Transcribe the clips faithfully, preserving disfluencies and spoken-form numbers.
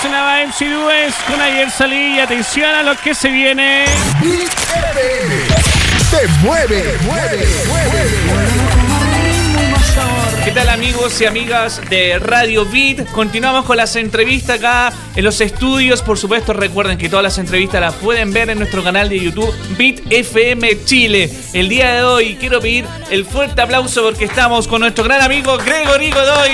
Sonaba M C Dues con Ayer Salí y atención a lo que se viene. Beat F M te mueve, te mueve, te mueve. ¿Qué tal, amigos y amigas de Radio Beat? Continuamos con las entrevistas acá en los estudios. Por supuesto, recuerden que todas las entrevistas las pueden ver en nuestro canal de YouTube Beat F M Chile. El día de hoy quiero pedir el fuerte aplauso porque estamos con nuestro gran amigo Gregory Godoy.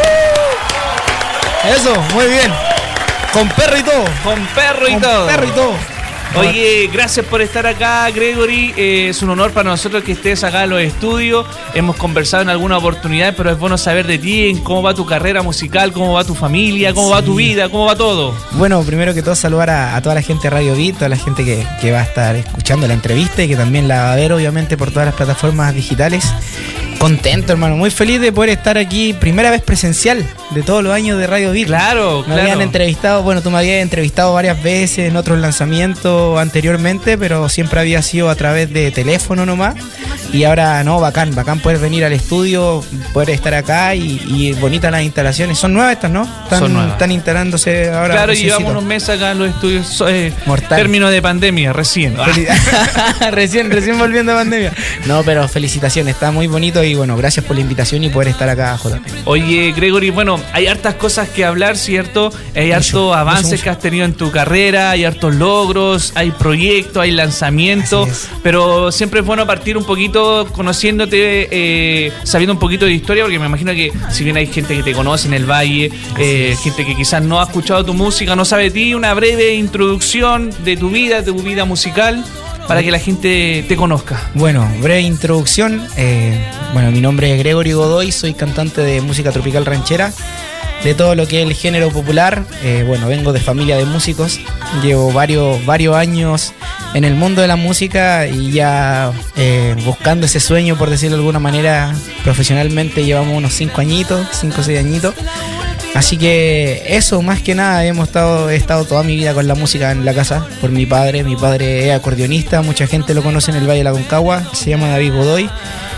Eso, muy bien. Con perro y todo. Con perro y Con todo. perro y todo. Oye, gracias por estar acá, Gregory. Eh, es un honor para nosotros que estés acá en los estudios. Hemos conversado en alguna oportunidad, pero es bueno saber de ti, en cómo va tu carrera musical, cómo va tu familia, cómo sí. va tu vida, cómo va todo. Bueno, primero que todo saludar a, a toda la gente de Radio Beat, toda la gente que, que va a estar escuchando la entrevista y que también la va a ver obviamente por todas las plataformas digitales. Contento, hermano, muy feliz de poder estar aquí, primera vez presencial de todos los años de Radio Beat. Claro, me claro. habían entrevistado, bueno, tú me habías entrevistado varias veces en otros lanzamientos anteriormente, pero siempre había sido a través de teléfono nomás. Y ahora, no, bacán, bacán poder venir al estudio, poder estar acá y, y bonitas las instalaciones. Son nuevas estas, ¿no? Están, Son nuevas. Están instalándose ahora. Claro, necesito. llevamos unos meses acá en los estudios. Eh, Mortal. Término de pandemia, recién. recién, recién volviendo a pandemia. No, pero felicitaciones, está muy bonito y bueno, gracias por la invitación y poder estar acá, J P. Oye, Gregory, bueno, hay hartas cosas que hablar, ¿cierto? Hay hartos avances mucho, mucho. que has tenido en tu carrera, hay hartos logros, hay proyectos, hay lanzamientos, pero siempre es bueno partir un poquito conociéndote, eh, sabiendo un poquito de historia, porque me imagino que si bien hay gente que te conoce en el Valle, eh, gente que quizás no ha escuchado tu música, no sabe de ti, una breve introducción de tu vida, de tu vida musical, para que la gente te conozca. Bueno, breve introducción. Eh, bueno, mi nombre es Gregory Godoy, soy cantante de música tropical ranchera, de todo lo que es el género popular. Eh, bueno, vengo de familia de músicos, llevo varios, varios años en el mundo de la música y ya eh, buscando ese sueño, por decirlo de alguna manera, profesionalmente llevamos unos cinco añitos, cinco o seis añitos. Así que eso, más que nada, hemos estado, he estado toda mi vida con la música en la casa, por mi padre. Mi padre es acordeonista, mucha gente lo conoce en el Valle de la Aconcagua, se llama David Godoy.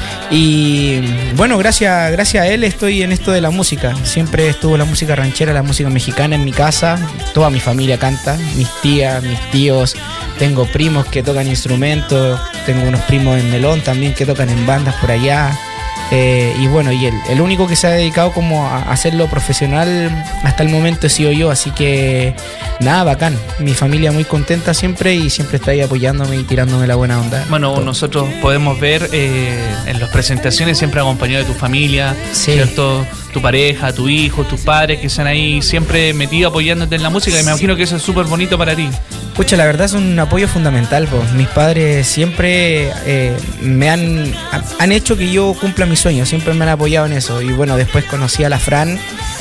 Y bueno, gracias, gracias a él estoy en esto de la música. Siempre estuvo la música ranchera, la música mexicana en mi casa. Toda mi familia canta, mis tías, mis tíos. Tengo primos que tocan instrumentos, tengo unos primos en Melón también que tocan en bandas por allá. Eh, y bueno, y el, el único que se ha dedicado como a hacerlo profesional hasta el momento he sido yo, así que nada, bacán. Mi familia muy contenta siempre y siempre está ahí apoyándome y tirándome la buena onda. Bueno, todo. Nosotros podemos ver eh, en las presentaciones siempre acompañado de tu familia, sí. ¿cierto? Tu pareja, tu hijo, tus padres que están ahí siempre metidos apoyándote en la música, y me imagino que eso es súper bonito para ti. Pucha, la verdad es un apoyo fundamental, pues. Mis padres siempre eh, me han, han hecho que yo cumpla mis sueños, siempre me han apoyado en eso. Y bueno, después conocí a la Fran,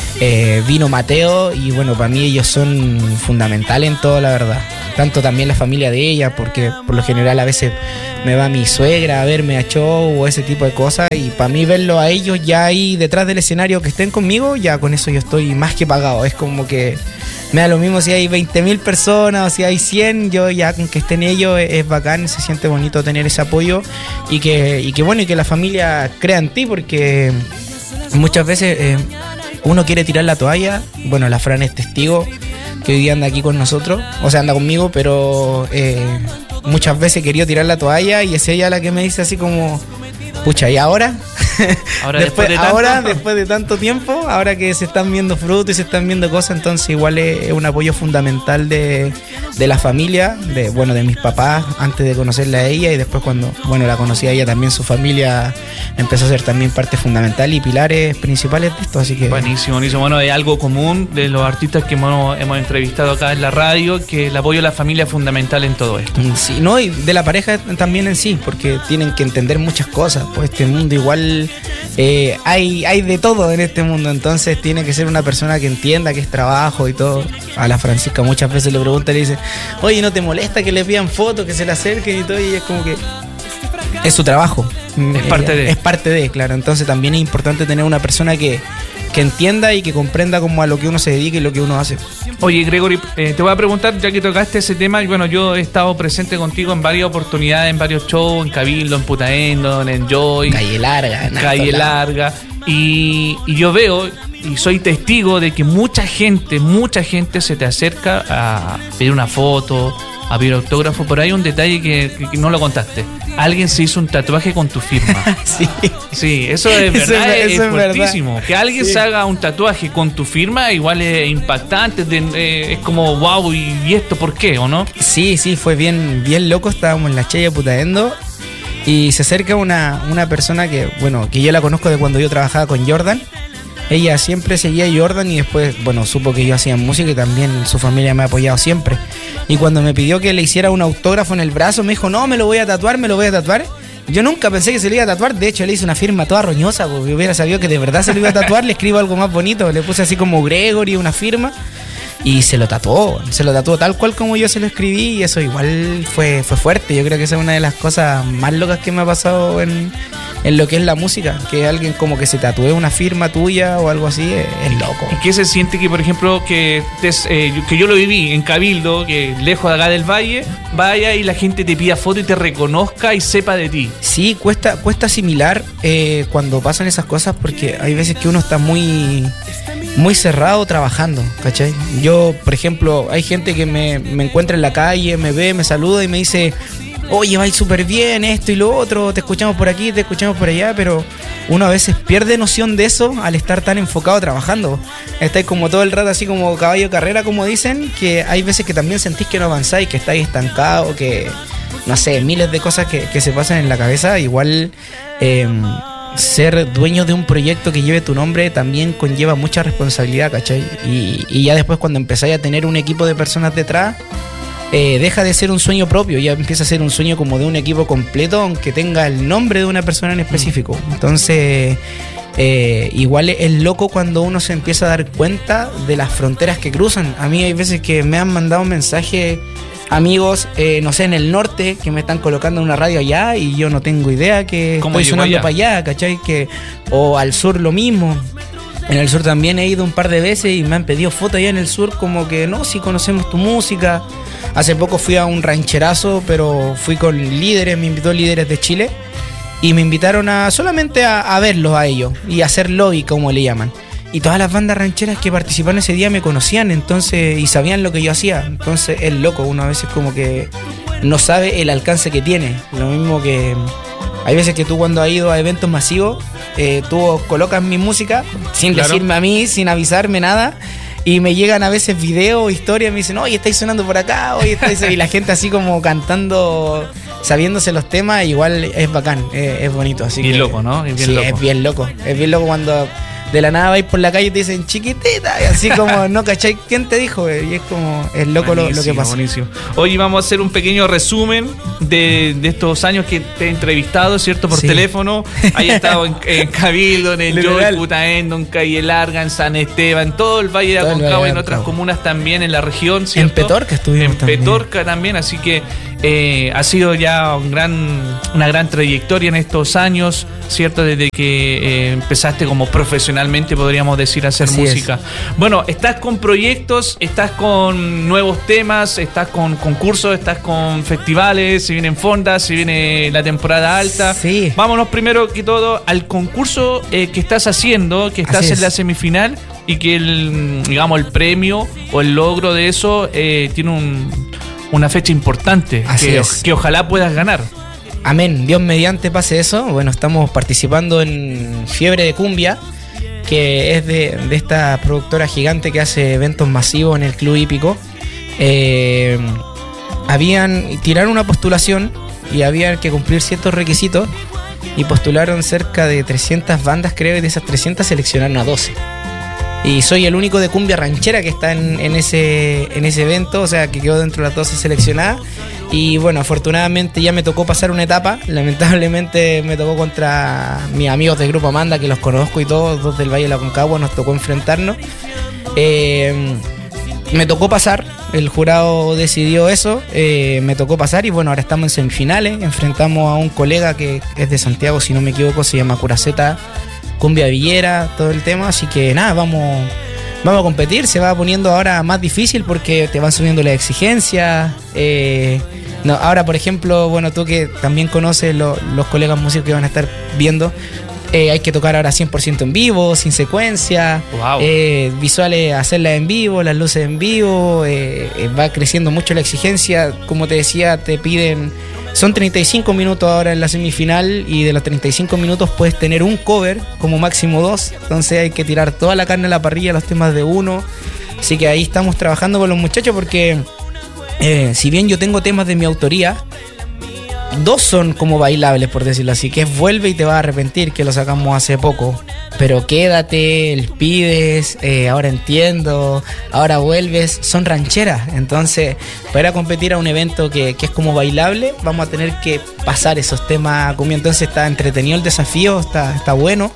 eh, vino Mateo y bueno, para mí ellos son fundamentales en todo, la verdad. Tanto también la familia de ella, porque por lo general a veces me va mi suegra a verme a show o ese tipo de cosas, y para mí verlo a ellos ya ahí detrás del escenario que estén conmigo, ya con eso yo estoy más que pagado. Es como que me da lo mismo si hay veinte mil personas o si hay cien, yo ya con que estén ellos es, es bacán, se siente bonito tener ese apoyo y que, y que bueno, y que la familia crea en ti, porque muchas veces eh, uno quiere tirar la toalla. Bueno, la Fran es testigo que hoy día anda aquí con nosotros, o sea, anda conmigo, pero eh, muchas veces quería tirar la toalla y es ella la que me dice así como, pucha, ¿y ahora? Ahora, después, después, de tanto, ahora después de tanto tiempo, ahora que se están viendo frutos y se están viendo cosas, entonces igual es, es un apoyo fundamental de, de la familia, de bueno, de mis papás antes de conocerla a ella, y después cuando bueno la conocí a ella también, su familia empezó a ser también parte fundamental y pilares principales de esto, así que buenísimo, buenísimo. Bueno, es algo común de los artistas que hemos, hemos entrevistado acá en la radio, que el apoyo a la familia es fundamental en todo esto. Sí, no, y de la pareja también en sí, porque tienen que entender muchas cosas, pues este mundo igual eh, hay, hay de todo en este mundo, entonces tiene que ser una persona que entienda que es trabajo y todo. A la Francisca muchas veces le pregunta y le dice, oye, ¿no te molesta que le pidan fotos, que se le acerquen y todo? Y es como que es su trabajo, es parte de es parte de, claro, entonces también es importante tener una persona que que entienda y que comprenda como a lo que uno se dedica y lo que uno hace. Oye, Gregory, eh, te voy a preguntar, ya que tocaste ese tema, y bueno, yo he estado presente contigo en varias oportunidades, en varios shows, en Cabildo, en Putaendo, en Enjoy, Calle Larga, Calle Larga, y, y yo veo y soy testigo de que mucha gente, mucha gente se te acerca a pedir una foto, a pedir autógrafo. Pero hay un detalle que, que no lo contaste. Alguien se hizo un tatuaje con tu firma. Sí. Sí, eso es Eso verdad, es- es, eso es fuertísimo. verdad. Que alguien Sí. se haga un tatuaje con tu firma igual es impactante, de- eh, es como wow, ¿y, y esto por qué, o no? Sí, sí, fue bien, bien loco. Estábamos en la Chaya Putaendo y se acerca una, una persona que, bueno, que yo la conozco de cuando yo trabajaba con Jordan. Ella siempre seguía a Jordan y después, bueno, supo que yo hacía música y también su familia me ha apoyado siempre. Y cuando me pidió que le hiciera un autógrafo en el brazo, me dijo, no, me lo voy a tatuar, me lo voy a tatuar. Yo nunca pensé que se lo iba a tatuar, de hecho le hice una firma toda roñosa, porque hubiera sabido que de verdad se lo iba a tatuar, le escribo algo más bonito, le puse así como Gregory, una firma. Y se lo tatuó, se lo tatuó tal cual como yo se lo escribí y eso igual fue, fue fuerte. Yo creo que esa es una de las cosas más locas que me ha pasado en, en lo que es la música. Que alguien como que se tatúe una firma tuya o algo así es, es loco. ¿Y qué se siente que, por ejemplo, que, des- eh, yo- que yo lo viví en Cabildo, que lejos de acá del valle, vaya y la gente te pida foto y te reconozca y sepa de ti? Sí, cuesta, cuesta asimilar eh, cuando pasan esas cosas porque hay veces que uno está muy, muy cerrado trabajando, ¿cachai? Yo, por ejemplo, hay gente que me, me encuentra en la calle, me ve, me saluda y me dice, oye, vais súper bien, esto y lo otro, te escuchamos por aquí, te escuchamos por allá, pero uno a veces pierde noción de eso al estar tan enfocado trabajando. Estáis como todo el rato así como caballo de carrera, como dicen, que hay veces que también sentís que no avanzáis, que estáis estancados, que no sé, miles de cosas que, que se pasan en la cabeza. Igual eh, ser dueño de un proyecto que lleve tu nombre también conlleva mucha responsabilidad, ¿cachai? Y, y ya después cuando empezáis a tener un equipo de personas detrás, eh, deja de ser un sueño propio, ya empieza a ser un sueño como de un equipo completo, aunque tenga el nombre de una persona en específico. Entonces, eh, igual es loco cuando uno se empieza a dar cuenta de las fronteras que cruzan. A mí hay veces que me han mandado mensajes amigos, eh, no sé, en el norte, que me están colocando una radio allá y yo no tengo idea que ¿Cómo estoy llegó sonando allá? para allá, ¿cachai? Que, o al sur lo mismo. En el sur también he ido un par de veces y me han pedido fotos allá en el sur, como que no, si conocemos tu música. Hace poco fui a un rancherazo, pero fui con líderes, me invitó líderes de Chile y me invitaron a solamente a, a verlos a ellos y a hacer lobby, como le llaman. Y todas las bandas rancheras que participaron ese día me conocían, entonces, y sabían lo que yo hacía. Entonces es loco, uno a veces como que no sabe el alcance que tiene. Lo mismo que hay veces que tú cuando has ido a eventos masivos, eh, tú colocas mi música sin Claro. decirme a mí, sin avisarme nada. Y me llegan a veces videos, historias, me dicen, oye, estáis sonando por acá, oye, estáis... y la gente así como cantando, sabiéndose los temas, igual es bacán, es, es bonito. Así Bien que, loco, ¿no? Es bien sí, loco. es bien loco. Es bien loco cuando de la nada vais por la calle y te dicen chiquitita, y así como, no, ¿cachai? ¿Quién te dijo? Y es como, es loco lo, lo que Buenísimo, pasa. buenísimo. Hoy vamos a hacer un pequeño resumen de, de estos años que te he entrevistado, ¿cierto? Por Sí. teléfono. Ahí he estado en, en Cabildo, en el Literal. Joy, Putaendo, en Calle Larga, en San Esteban, en todo el Valle de Todo el Aconcagua y Valle en de otras Aconcagua. comunas también en la región, ¿cierto? En Petorca estuvimos En también. Petorca también, así que eh, ha sido ya un gran, una gran trayectoria en estos años, ¿cierto? Desde que eh, empezaste como profesionalmente, podríamos decir, a hacer Así música. Bueno, estás con proyectos, estás con nuevos temas, estás con concursos, estás con festivales, se vienen fondas, se viene la temporada alta. Sí. Vámonos primero que todo al concurso eh, que estás haciendo, que estás Así en es. la semifinal y que el, digamos, el premio o el logro de eso eh, tiene un- una fecha importante Así que, es. que ojalá puedas ganar. Amén, Dios mediante pase eso. Bueno, estamos participando en Fiebre de Cumbia, que es de, de esta productora gigante que hace eventos masivos en el Club Hípico. Eh, habían tiraron una postulación y habían que cumplir ciertos requisitos y postularon cerca de trescientas bandas, creo, y de esas trescientas seleccionaron a doce. Y soy el único de cumbia ranchera que está en, en ese en ese evento, o sea, que quedó dentro de las doce seleccionadas. Y bueno, afortunadamente ya me tocó pasar una etapa. Lamentablemente me tocó contra mis amigos del grupo Amanda, que los conozco y todos, dos del Valle de la Aconcagua, nos tocó enfrentarnos. Eh, me tocó pasar, el jurado decidió eso, eh, me tocó pasar y bueno, ahora estamos en semifinales. Enfrentamos a un colega que es de Santiago, si no me equivoco, se llama Curaceta Cumbia Villera, todo el tema, así que nada, vamos, vamos a competir. Se va poniendo ahora más difícil porque te van subiendo las exigencias. Eh, no, ahora, por ejemplo, bueno, tú que también conoces lo- los colegas músicos que van a estar viendo, Eh, hay que tocar ahora cien por ciento en vivo, sin secuencia, wow. eh, visuales, hacerlas en vivo, las luces en vivo, eh, eh, va creciendo mucho la exigencia. Como te decía, te piden, son treinta y cinco minutos ahora en la semifinal, y de los treinta y cinco minutos puedes tener un cover, como máximo dos, entonces hay que tirar toda la carne a la parrilla, los temas de uno, así que ahí estamos trabajando con los muchachos porque eh, si bien yo tengo temas de mi autoría, dos son como bailables, por decirlo así, que es Vuelve y Te Vas a Arrepentir, que lo sacamos hace poco, pero Quédate, El Pides, eh, Ahora Entiendo, Ahora Vuelves, son rancheras. Entonces, para ir a competir a un evento que, que es como bailable, vamos a tener que pasar esos temas conmigo. Entonces está entretenido el desafío, está, está bueno.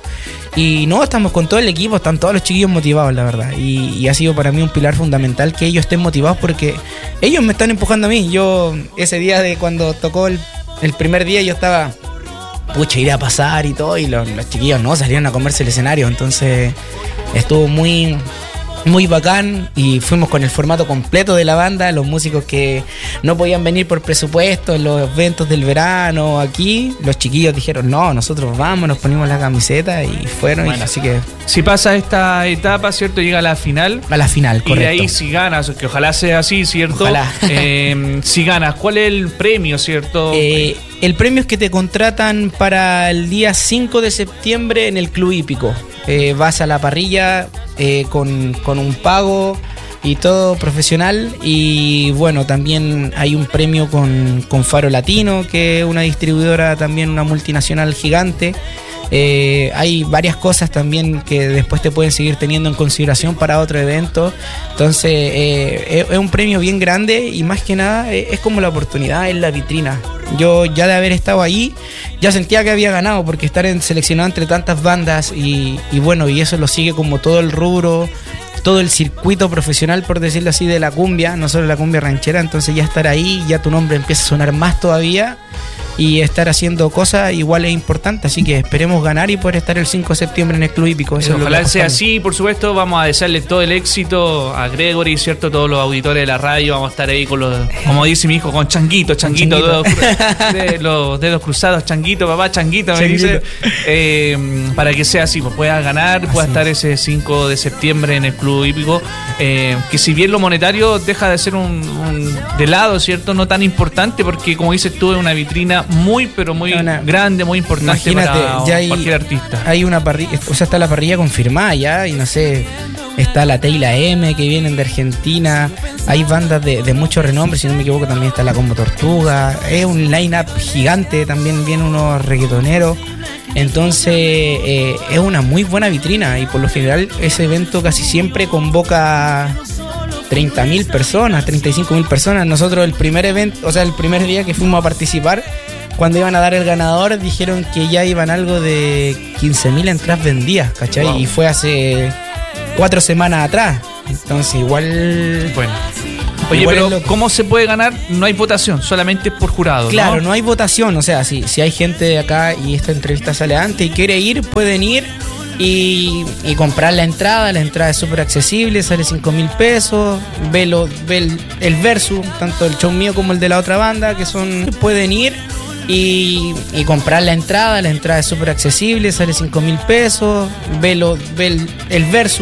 Y no, estamos con todo el equipo, están todos los chiquillos motivados, la verdad. Y, y ha sido para mí un pilar fundamental que ellos estén motivados, porque ellos me están empujando a mí. Yo, ese día de cuando tocó el El primer día, yo estaba, pucha, iré a pasar y todo, y los, los chiquillos no salieron a comerse el escenario. Entonces estuvo muy, muy bacán, y fuimos con el formato completo de la banda. Los músicos que no podían venir por presupuesto en los eventos del verano aquí, los chiquillos dijeron, no, nosotros vamos, nos ponimos la camiseta y fueron. Bueno, y así que si pasa esta etapa, ¿cierto? Llega a la final. A la final, correcto. Y de ahí si ganas, que ojalá sea así, ¿cierto? Ojalá. Eh, si ganas, ¿cuál es el premio, cierto? Eh, el premio es que te contratan para el día cinco de septiembre en el Club Hípico. Eh, vas a la parrilla eh, con, con un pago y todo profesional. Y bueno, también hay un premio con, con Faro Latino, que es una distribuidora también, una multinacional gigante. Eh, hay varias cosas también que después te pueden seguir teniendo en consideración para otro evento. Entonces eh, es, es un premio bien grande, y más que nada es, es como la oportunidad, es la vitrina. Yo ya de haber estado ahí ya sentía que había ganado, porque estar en, seleccionado entre tantas bandas y, y bueno, y eso lo sigue como todo el rubro, todo el circuito profesional, por decirlo así, de la cumbia, no solo la cumbia ranchera. Entonces ya estar ahí, ya tu nombre empieza a sonar más todavía, y estar haciendo cosas igual es importante. Así que esperemos ganar y poder estar el cinco de septiembre en el Club Hípico. Eso Ojalá es sea así, por supuesto. Vamos a desearle todo el éxito a Gregory, ¿cierto? Todos los auditores de la radio. Vamos a estar ahí con los, como dice mi hijo, con changuito, changuito, changuito. Dedos, de, los dedos cruzados, changuito, papá, changuito, me Changuito. dice. Eh, para que sea así, pues puedas ganar, Así puedas estar es. ese cinco de septiembre en el Club Hípico. Eh, que si bien lo monetario deja de ser un, un de lado, ¿cierto? No tan importante, porque como dices tú, es una vitrina muy, pero muy Una- grande, muy importante Imagínate, para ya hay, cualquier artista. hay una parrilla, o sea, está la parrilla confirmada ya, y no sé, está la Teila M, que vienen de Argentina, hay bandas de, de mucho renombre, si no me equivoco también está la Combo Tortuga, es un line-up gigante, también vienen unos reggaetoneros. Entonces eh, es una muy buena vitrina, y por lo general ese evento casi siempre convoca treinta mil personas, treinta y cinco mil personas. Nosotros el primer evento, o sea, el primer día que fuimos a participar, cuando iban a dar el ganador, dijeron que ya iban algo de quince mil entradas vendidas, ¿cachai? Wow. Y fue hace cuatro semanas atrás. Entonces igual... Bueno. Oye, igual pero es lo- ¿cómo se puede ganar? No hay votación, solamente es por jurado, Claro, ¿no? no hay votación, o sea, si, si hay gente de acá y esta entrevista sale antes y quiere ir, pueden ir y, y comprar la entrada. La entrada es súper accesible, sale cinco mil pesos, ve, lo, ve el, el versus, tanto el show mío como el de la otra banda, que son, pueden ir y, y comprar la entrada. La entrada es súper accesible, sale cinco mil pesos, ve, lo, ve el, el versus.